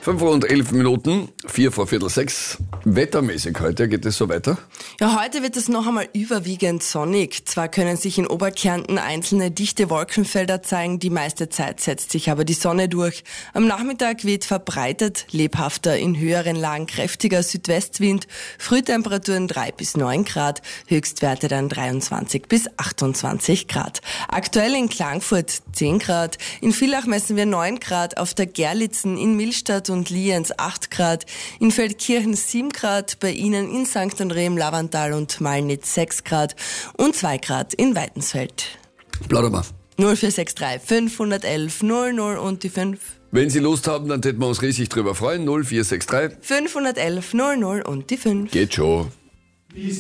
5:11, 5:04. Wettermäßig heute geht es so weiter. Ja, heute wird es noch einmal überwiegend sonnig. Zwar können sich in Oberkärnten einzelne dichte Wolkenfelder zeigen, die meiste Zeit setzt sich aber die Sonne durch. Am Nachmittag weht verbreitet, lebhafter, in höheren Lagen kräftiger Südwestwind, Frühtemperaturen 3 bis 9 Grad, Höchstwerte dann 23 bis 28 Grad. Aktuell in Klagenfurt 10 Grad, in Villach messen wir 9 Grad, auf der Gerlitzen, in Millstatt und Lienz 8 Grad, in Feldkirchen 7 Grad, bei Ihnen in St. André im Lavantal und Malnitz 6 Grad und 2 Grad in Weidensfeld. Plauder mal. 0463 511 00 und die 5. Wenn Sie Lust haben, dann täten wir uns riesig drüber freuen. 0463 511 00 und die 5. Geht schon.